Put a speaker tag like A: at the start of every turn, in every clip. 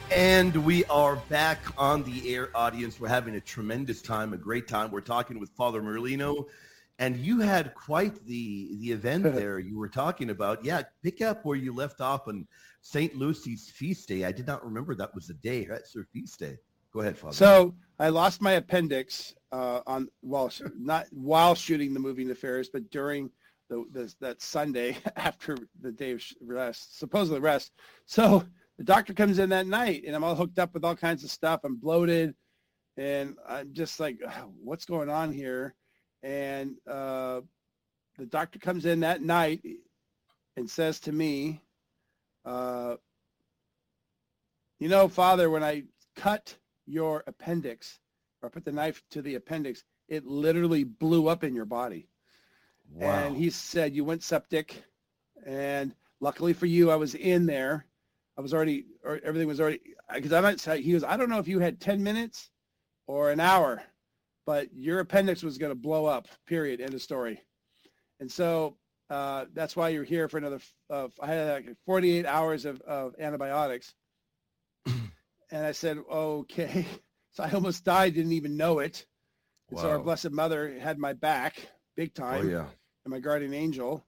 A: And we are back on the air, audience. We're having a tremendous time, a great time. We're talking with Father Merlino, and you had quite the event there you were talking about. Yeah, pick up where you left off on St. Lucy's feast day. I did not remember that was the day. That's her feast day. Go ahead, Father.
B: So I lost my appendix not while shooting the movie Nefarious, but during that Sunday after the day of rest, supposedly rest. So the doctor comes in that night, and I'm all hooked up with all kinds of stuff. I'm bloated, and I'm just like, what's going on here? And the doctor comes in that night and says to me, Father, when I cut your appendix or put the knife to the appendix, it literally blew up in your body. Wow. And he said, you went septic, and luckily for you, I was in there. Everything was already, because he goes, I don't know if you had 10 minutes or an hour, but your appendix was going to blow up, period, end of story. And so that's why you're here for another, I had like 48 hours of antibiotics. And I said, okay. So I almost died, didn't even know it. Wow. So our Blessed Mother had my back big time.
A: Oh, yeah.
B: And my guardian angel.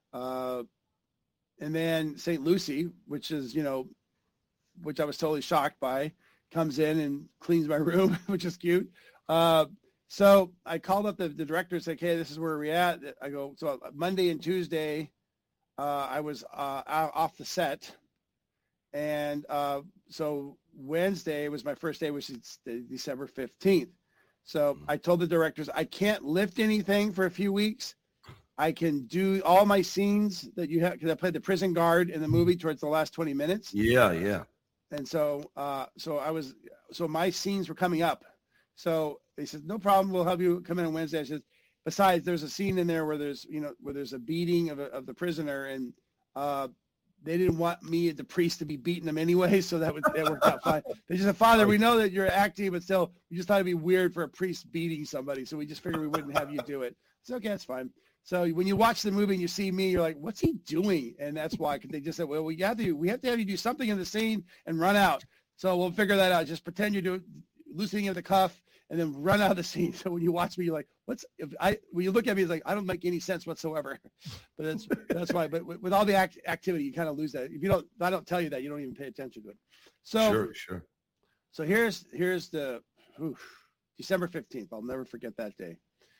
B: And then St. Lucy, which I was totally shocked by, comes in and cleans my room, which is cute. So I called up the director and said, hey, this is where we're at. I go, so Monday and Tuesday, I was off the set. And so Wednesday was my first day, which is December 15th. So I told the directors, I can't lift anything for a few weeks. I can do all my scenes that you have, because I played the prison guard in the movie towards the last 20 minutes.
A: Yeah.
B: And so my scenes were coming up. So they said, no problem. We'll have you come in on Wednesday. I said, besides, there's a scene in there where there's a beating of the prisoner, and they didn't want me, the priest, to be beating them anyway. So that worked out fine. They just said, Father, we know that you're acting, but still, we just thought it'd be weird for a priest beating somebody. So we just figured we wouldn't have you do it. It's okay. That's fine. So when you watch the movie and you see me, you're like, what's he doing? And that's why, because they just said, well, we have to have you do something in the scene and run out. So we'll figure that out. Just pretend you're doing loosening of the cuff and then run out of the scene. So when you watch me, you're like, when you look at me, it's like, I don't make any sense whatsoever. But that's why. But with all the activity, you kind of lose that. If I don't tell you that, you don't even pay attention to it. So
A: sure.
B: So here's the December 15th. I'll never forget that day.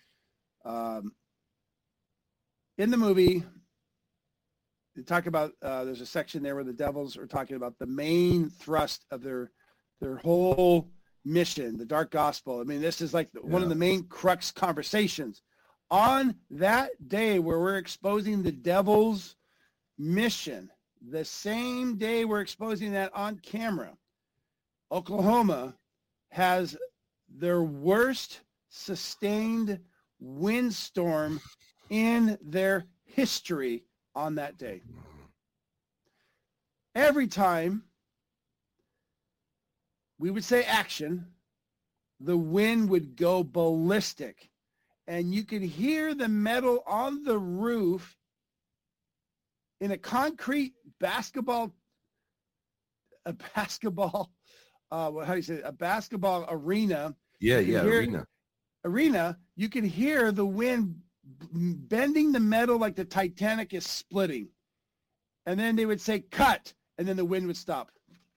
B: In the movie, they talk about, there's a section there where the devils are talking about the main thrust of their whole mission, the dark gospel. I mean, this is like one of the main crux conversations. On that day where we're exposing the devil's mission, the same day we're exposing that on camera, Oklahoma has their worst sustained windstorm in their history on that day. Every time we would say action, the wind would go ballistic, and you could hear the metal on the roof in a concrete basketball arena. Arena, you can hear the wind bending the metal like the Titanic is splitting. And then they would say, cut, and then the wind would stop.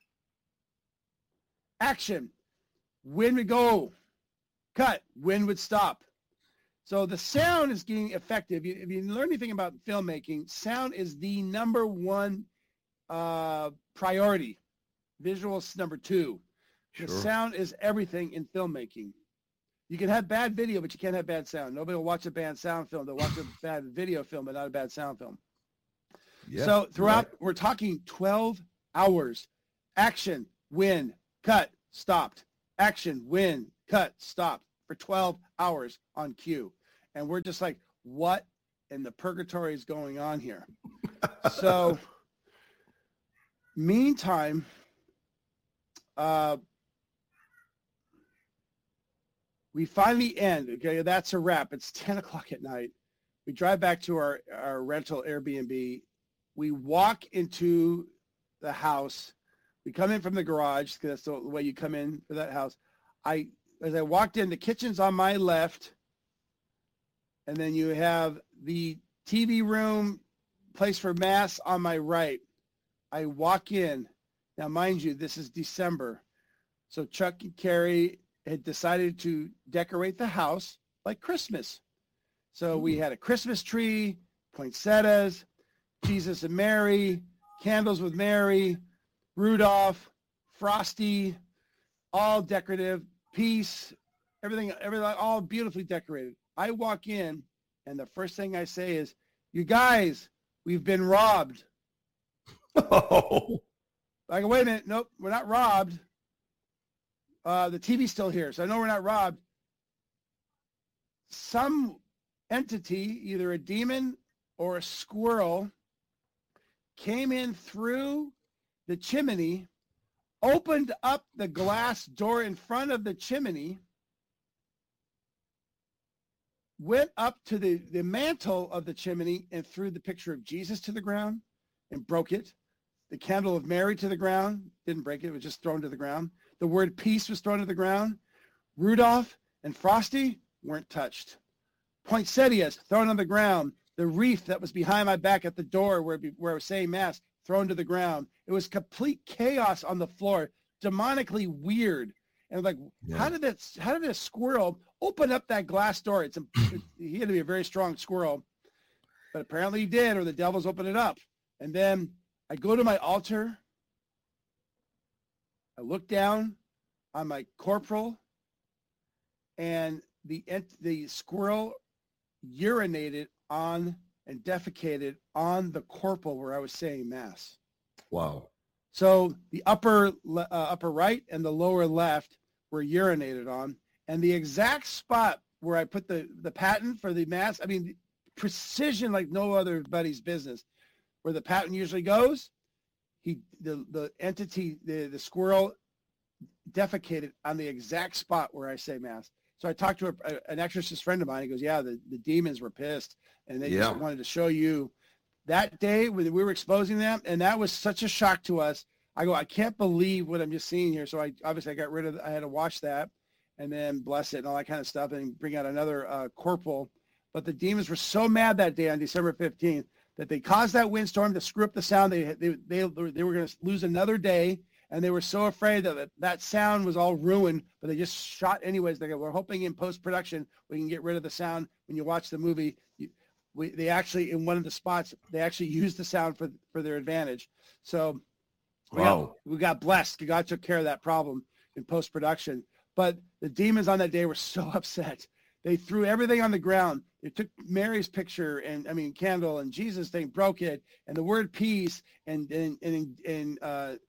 B: Action, wind would go. Cut, wind would stop. So the sound is getting effective. If you learn anything about filmmaking, sound is the number one priority. Visuals number two. Sure. The sound is everything in filmmaking. You can have bad video, but you can't have bad sound. Nobody will watch a bad sound film. They'll watch a bad video film, but not a bad sound film. Yeah, so throughout, we're talking 12 hours. Action, wind, cut, stopped. Action, wind, cut, stopped for 12 hours on cue. And we're just like, what in the purgatory is going on here? So meantime, we finally end. Okay, that's a wrap. It's 10 o'clock at night. We drive back to our rental Airbnb. We walk into the house. We come in from the garage because that's the way you come in for that house. As I walked in, the kitchen's on my left, and then you have the TV room, place for mass on my right. I walk in. Now, mind you, this is December. So Chuck and Carrie had decided to decorate the house like Christmas. So we had a Christmas tree, poinsettias, Jesus and Mary, candles with Mary, Rudolph, Frosty, all decorative, peace, everything, all beautifully decorated. I walk in, and the first thing I say is, "You guys, we've been robbed."
A: Oh.
B: I go, "Wait a minute. Nope, we're not robbed. The TV's still here, so I know we're not robbed." Some entity, either a demon or a squirrel, came in through the chimney, opened up the glass door in front of the chimney, went up to the mantle of the chimney and threw the picture of Jesus to the ground and broke it. The candle of Mary to the ground, didn't break it, it was just thrown to the ground. The word peace was thrown to the ground. Rudolph and Frosty weren't touched. Poinsettias thrown on the ground. The wreath that was behind my back at the door where I was saying mass, thrown to the ground. It was complete chaos on the floor, demonically weird. And like, how did a squirrel open up that glass door? He had to be a very strong squirrel, but apparently he did, or the devils opened it up. And then I go to my altar. I look down on my corporal, and the squirrel urinated on and defecated on the corporal where I was saying mass.
A: Wow.
B: So the upper right and the lower left were urinated on, and the exact spot where I put the patent for the mass, I mean, precision like no other buddy's business. Where the patent usually goes, the entity, the squirrel defecated on the exact spot where I say mass. So I talked to an exorcist friend of mine. He goes, "Yeah, the demons were pissed, and they just wanted to show you." That day when we were exposing them, and that was such a shock to us. I go, "I can't believe what I'm just seeing here." So I got rid of, I had to wash that and then bless it and all that kind of stuff and bring out another corporal. But the demons were so mad that day on December 15th that they caused that windstorm to screw up the sound. They were going to lose another day, and they were so afraid that sound was all ruined, but they just shot anyways. They go, "We're hoping in post-production we can get rid of the sound when you watch the movie." They actually, in one of the spots, they actually used the sound for their advantage. So we got blessed. God took care of that problem in post-production. But the demons on that day were so upset. They threw everything on the ground. They took Mary's picture and, candle and Jesus thing, broke it, and the word peace and I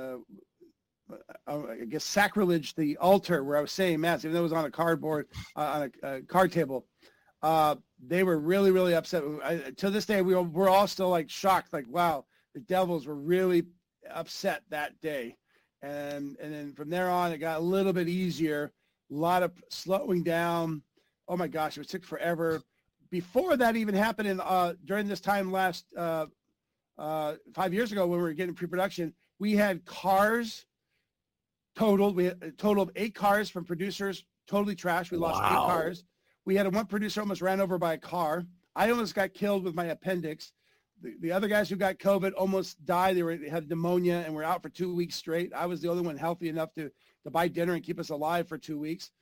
B: guess sacrilege the altar where I was saying mass, even though it was on a cardboard, on a card table. They were really, really upset. To this day, we're all still like shocked, like, wow, the devils were really upset that day. And then from there on, it got a little bit easier, a lot of slowing down. Oh my gosh, it took forever. Before that even happened, during this time last 5 years ago when we were getting pre-production, we had cars totaled. We had a total of 8 cars from producers, totally trashed. We lost 8 cars. We had one producer almost ran over by a car. I almost got killed with my appendix. The other guys who got COVID almost died. They had pneumonia and were out for 2 weeks straight. I was the only one healthy enough to buy dinner and keep us alive for 2 weeks.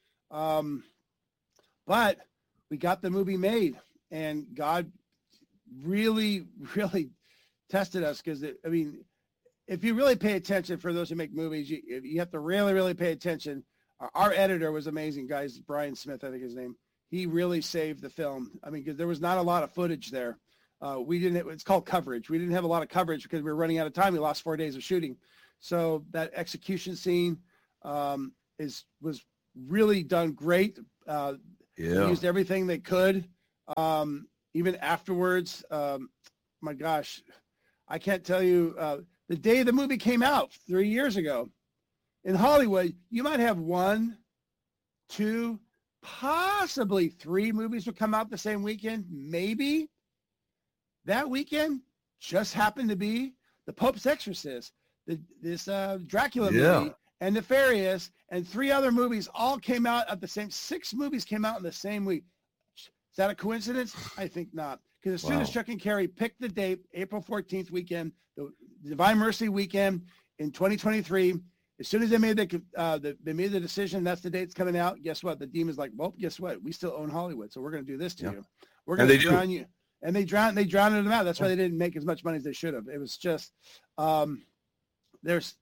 B: But we got the movie made, and God really, really tested us because, if you really pay attention, for those who make movies, you have to really, really pay attention. Our editor was amazing, guys. Brian Smith, I think his name. He really saved the film. Because there was not a lot of footage there. It's called coverage. We didn't have a lot of coverage because we were running out of time. We lost 4 days of shooting. So that execution scene was really done great. They used everything they could. Even afterwards, my gosh, I can't tell you, the day the movie came out 3 years ago in Hollywood, you might have 1, 2, possibly 3 movies would come out the same weekend, maybe. That weekend just happened to be The Pope's Exorcist, this Dracula movie and Nefarious and 3 other movies all came out at the same. 6 movies came out in the same week. Is that a coincidence? I think not. Because as soon as Chuck and Carrie picked the date, April 14th weekend, the Divine Mercy weekend in 2023, as soon as they made they made the decision, that's the date's coming out. Guess what? The demon's like, well, guess what? We still own Hollywood, so we're going to do this to you. We're going to drown you. And they drowned them out. That's why they didn't make as much money as they should have. It was just, there's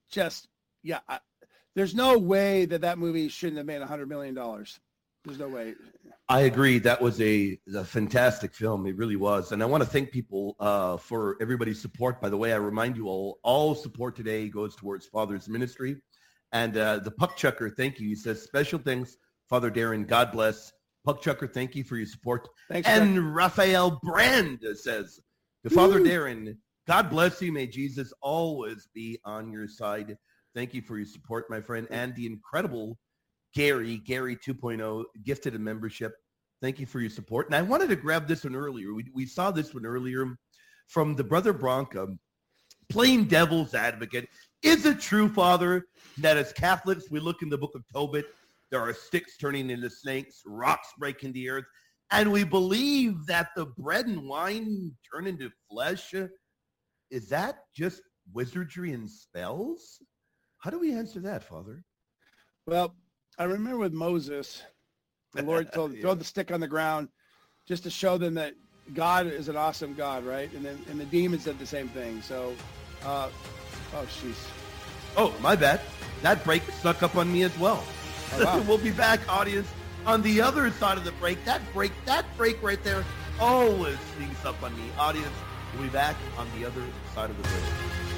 B: no way that movie shouldn't have made $100 million. There's no way.
A: I agree. That was a fantastic film. It really was. And I want to thank people for everybody's support. By the way, I remind you all support today goes towards Father's ministry. And the Puck Chucker, thank you. He says, special thanks, Father Darren. God bless. Puck Chucker, thank you for your support.
B: Thanks,
A: and
B: Chuck.
A: Raphael Brand says, to Father Darren, God bless you. May Jesus always be on your side. Thank you for your support, my friend. And the incredible Gary 2.0, gifted a membership. Thank you for your support. And I wanted to grab this one earlier. We saw this one earlier from the Brother Bronca, playing devil's advocate. Is it true, Father, that as Catholics, we look in the book of Tobit, there are sticks turning into snakes, rocks breaking the earth, and we believe that the bread and wine turn into flesh? Is that just wizardry and spells? How do we answer that, Father?
B: Well, I remember with Moses, the Lord told him, throw the stick on the ground just to show them that God is an awesome God, right? And the demons did the same thing. So, oh, jeez.
A: Oh, my bad. That break snuck up on me as well.
B: Oh, wow.
A: We'll be back, audience, on the other side of the break. That break right there always sneaks up on me. Audience, we'll be back on the other side of the break.